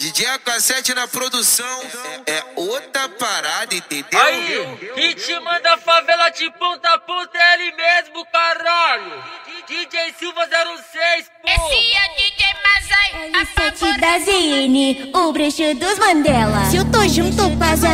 DJ AK7 na produção é outra parada, entendeu? Aí, quem te manda favela de ponta a ponta é ele mesmo, caralho. DJ Silva 06, pô. Esse é DJ Mazai, L7 da ZN, o brecho dos Mandela. Se eu tô junto com a